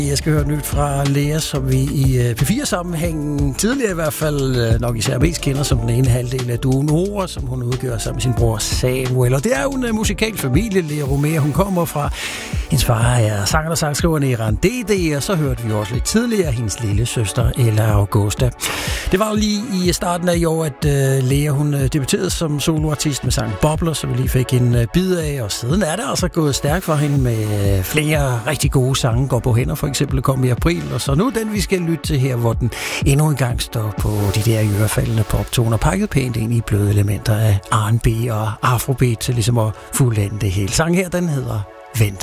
Jeg skal høre nyt fra Lea, som vi i P4-sammenhængen tidligere i hvert fald nok især mest kender som den ene halvdel af duoen Nora, som hun udgør sammen med sin bror Samuel. Og det er jo en musikalsk familie, Lea Romea. Hun kommer fra, hendes far er sanger og sangskriverne i Rand D.D., og så hørte vi også lidt tidligere hendes lille søster Ella Augusta. Det var jo lige i starten af i år, at Lea hun debuterede som soloartist med sangen Bobler, som vi lige fik en bid af, og siden er det altså gået stærkt for hende med flere rigtig gode sange. Går på hænder for eksempel kom i april, og så nu den vi skal lytte til her, hvor den endnu en gang står på de der ørefaldende poptoner, pakket pænt ind i bløde elementer af R&B og afrobeat til ligesom at fuldende det hele. Sangen her, den hedder Vent.